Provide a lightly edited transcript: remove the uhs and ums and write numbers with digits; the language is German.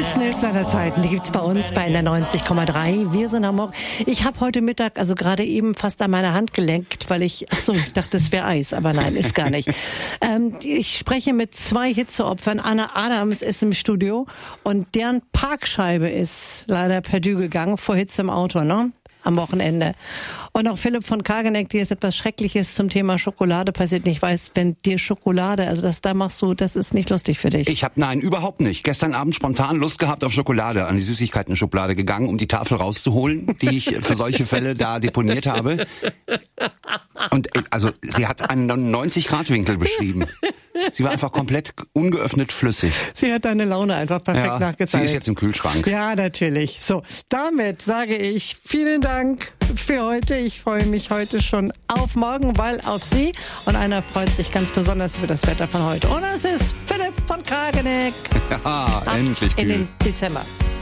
Schnellst aller Zeiten, die gibt's bei uns bei der 90,3. Wir sind Hamburg. Ich habe heute Mittag, also gerade eben fast an meine Hand gelenkt, weil ich dachte, es wäre Eis, aber nein, ist gar nicht. Ich spreche mit 2 Hitzeopfern. Anna Adams ist im Studio und deren Parkscheibe ist leider perdu gegangen vor Hitze im Auto, ne? Am Wochenende. Und auch Philipp von Kageneck, dir ist etwas Schreckliches zum Thema Schokolade passiert. Ich weiß, wenn dir Schokolade, also das da machst du, das ist nicht lustig für dich. Nein, überhaupt nicht. Gestern Abend spontan Lust gehabt auf Schokolade, an die Süßigkeiten-Schublade gegangen, um die Tafel rauszuholen, die ich für solche Fälle da deponiert habe. Und also sie hat einen 90-Grad-Winkel beschrieben. Sie war einfach komplett ungeöffnet flüssig. Sie hat deine Laune einfach perfekt nachgezeigt. Sie ist jetzt im Kühlschrank. Ja, natürlich. So, damit sage ich vielen Dank für heute. Ich freue mich heute schon auf morgen, weil auf Sie. Und einer freut sich ganz besonders über das Wetter von heute. Und das ist Philipp von Kageneck. Ja, endlich kühl. In den Dezember.